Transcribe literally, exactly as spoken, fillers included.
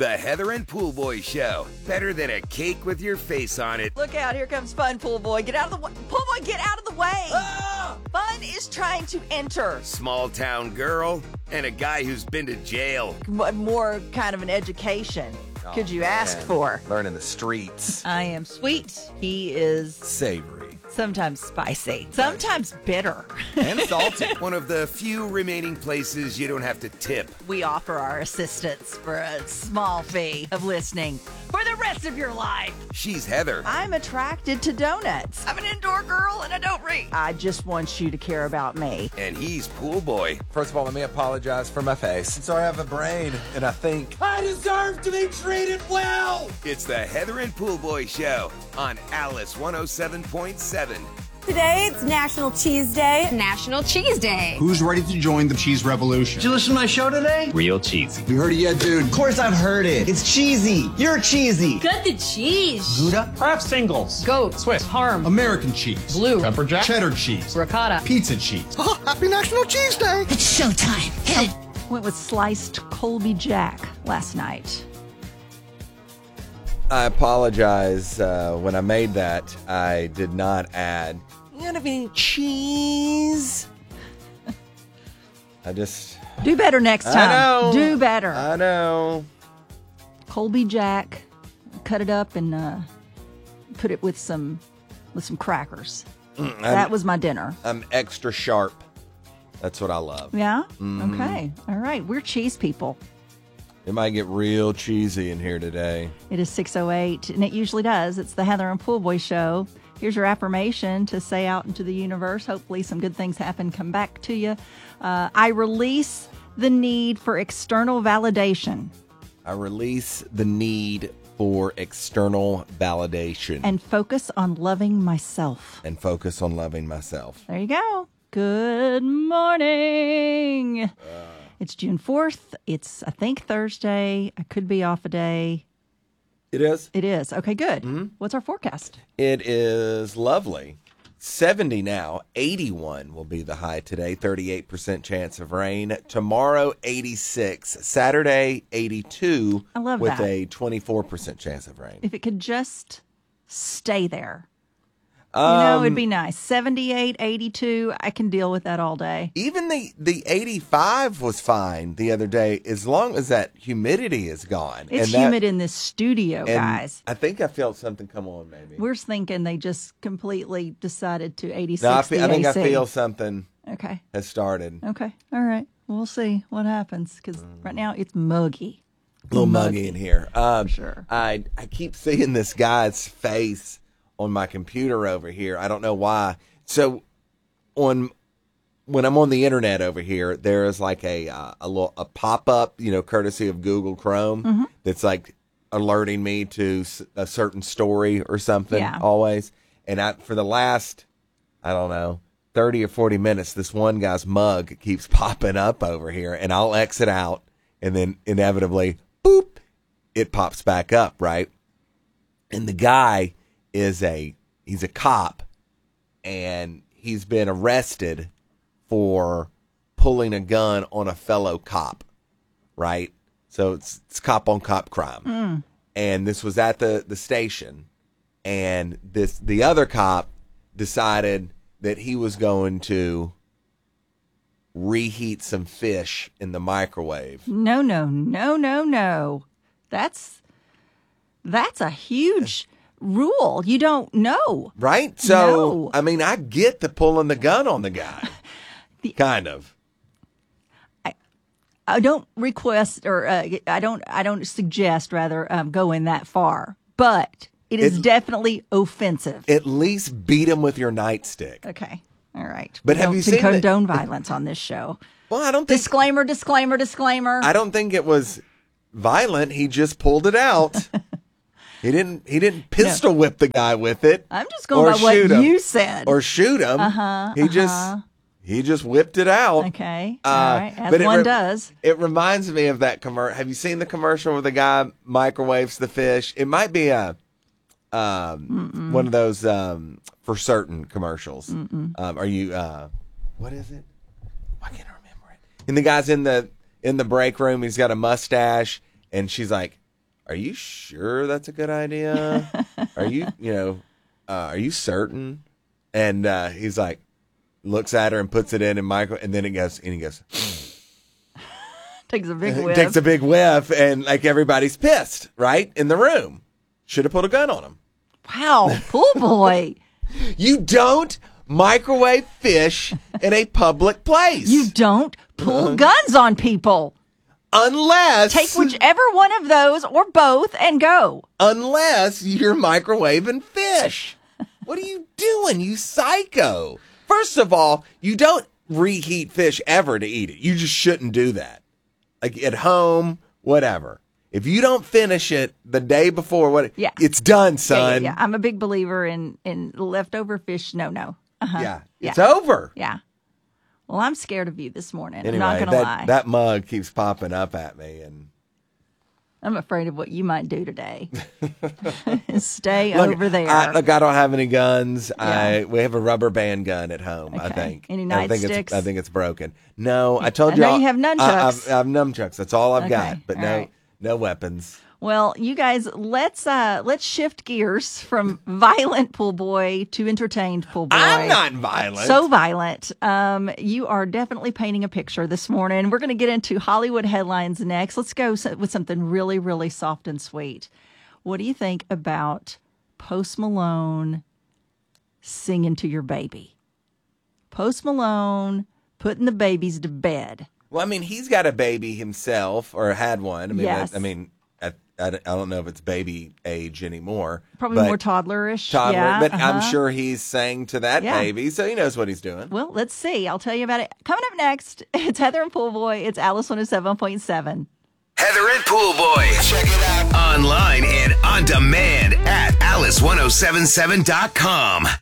The Heather and Pool Boy Show. Better than a cake with your face on it. Look out, here comes Fun, Pool Boy. Get out of the way. Pool Boy, get out of the way. Ah! Fun is trying to enter. Small town girl and a guy who's been to jail. What more kind of an education Oh, could you man. ask for? Learning the streets. I am sweet. He is Savory. sometimes spicy, sometimes bitter. And salty. One of the few remaining places you don't have to tip. We offer our assistance for a small fee of listening for the rest of your life. She's Heather. I'm attracted to donuts. I'm an indoor girl and I don't read. I just want you to care about me. And he's Pool Boy. First of all, let me apologize for my face. So I have a brain, and I think I deserve to be treated well. It's the Heather and Pool Boy Show on Alice one oh seven point seven. Today, it's National Cheese Day. National Cheese Day. Who's ready to join the cheese revolution? Did you listen to my show today? Real cheesy. You heard it yet, dude? Of course I've heard it. It's cheesy. You're cheesy. Good the cheese. Gouda? Kraft singles. Goat. Swiss. Parm. American cheese. Blue. Pepper jack. Cheddar cheese. Ricotta. Pizza cheese. Oh, happy National Cheese Day. It's showtime. Hit it. Went with sliced Colby Jack last night. I apologize. Uh, when I made that, I did not add any cheese. I just... Do better next time. I know. Do better. I know. Colby Jack, cut it up and uh, put it with some with some crackers. Mm, that I'm, was my dinner. I'm extra sharp. That's what I love. Yeah? Mhm. Okay. All right. We're cheese people. It might get real cheesy in here today. It is six oh eight, and it usually does. It's the Heather and Pool Boy Show. Here's your affirmation to say out into the universe. Hopefully some good things happen, come back to you. Uh, I release the need for external validation. I release the need for external validation. And focus on loving myself. And focus on loving myself. There you go. Good morning. Uh, it's June fourth. It's, I think, Thursday. I could be off a day. It is? It is. Okay, good. Mm-hmm. What's our forecast? It is lovely. seventy now. eighty-one will be the high today. thirty-eight percent chance of rain. Tomorrow, eighty-six. Saturday, eighty-two. I love with that. With a twenty-four percent chance of rain. If it could just stay there. Um, You know, it'd be nice. seventy-eight, eighty-two, I can deal with that all day. Even the, the eighty-five was fine the other day, as long as that humidity is gone. It's and that, humid in this studio, and guys. I think I felt something come on, maybe. We're thinking they just completely decided to eighty-six No, I, feel, the I think A C. I feel something Okay. has started. Okay. All right. We'll see what happens, because right now it's muggy. A little muggy in here. Um, sure. I I keep seeing this guy's face on my computer over here. I don't know why. So on when I'm on the internet over here, there is like a uh, a little a pop up, you know, courtesy of Google Chrome, Mm-hmm. that's like alerting me to s- a certain story or something. Yeah. Always. And I for the last I don't know thirty or forty minutes, this one guy's mug keeps popping up over here, and I'll exit out, and then inevitably, boop, it pops back up, right? And the guy is a he's a cop, and he's been arrested for pulling a gun on a fellow cop, right? So it's, it's cop on cop crime. Mm. And this was at the, the station, and this the other cop decided that he was going to reheat some fish in the microwave. No, no, no, no, no. That's that's a huge rule. You don't know. Right? So, No. I mean, I get the pulling the gun on the guy. The- kind of. I don't request or uh, I don't I don't suggest rather um, going that far, but it is It- definitely offensive. At least beat him with your nightstick. Okay. All right. But We have don't you seen the- condone violence on this show? Well, I don't think Disclaimer, disclaimer, disclaimer. I don't think it was violent. He just pulled it out. He didn't he didn't pistol whip the guy with it. I'm just going or by what shoot him, you said. Or shoot him. Uh-huh, He just he just whipped it out. Okay. Uh, All right. As but it one re- does. It reminds me of that commercial. Have you seen the commercial where the guy microwaves the fish? It might be a um, one of those um, for certain commercials. Um, are you? Uh, what is it? Why can't I remember it? And the guy's in the in the break room. He's got a mustache, and she's like, are you sure that's a good idea? Are you, you know, uh, are you certain? And uh, he's like, looks at her and puts it in and micro, and then it goes, and he goes, Takes a big whiff. takes a big whiff, and like everybody's pissed, right? In the room. Should have put a gun on him. Wow, pool boy. You don't microwave fish in a public place. You don't pull guns on people. Unless Take whichever one of those or both and go. unless you're microwaving fish. What are you doing, you psycho? First of all, you don't reheat fish ever to eat it. You just shouldn't do that. Like at home, whatever. If you don't finish it the day before, what? Yeah. It's done, Yeah, son. yeah, yeah. I'm a big believer in, in leftover fish. No, no. Uh-huh. Yeah, Yeah. it's over. Yeah. Well, I'm scared of you this morning. Anyway, I'm not going to that, lie. that mug keeps popping up at me, and I'm afraid of what you might do today. Stay look, over there. I, look, I don't have any guns. Yeah. I we have a rubber band gun at home. I Okay. think. Any I think nightsticks? it's I think it's broken. No, I told I you. know you have nunchucks. I, I, I have nunchucks. That's all I've Okay, got. But all no, right. no weapons. Well, you guys, let's uh, let's shift gears from violent pool boy to entertained pool boy. I'm not violent. So violent. Um, you are definitely painting a picture this morning. We're going to get into Hollywood headlines next. Let's go s- with something really, really soft and sweet. What do you think about Post Malone singing to your baby? Post Malone putting the babies to bed. Well, I mean, he's got a baby himself, or had one. I mean, Yes. that, I mean, I, I, I don't know if it's baby age anymore. Probably but more toddlerish. toddler. Yeah, but uh-huh. I'm sure he's sang to that Yeah. baby, so he knows what he's doing. Well, let's see. I'll tell you about it. Coming up next, it's Heather and Pool Boy. It's Alice one oh seven point seven. Heather and Pool Boy. Check it out online and on demand at alice ten seventy-seven dot com.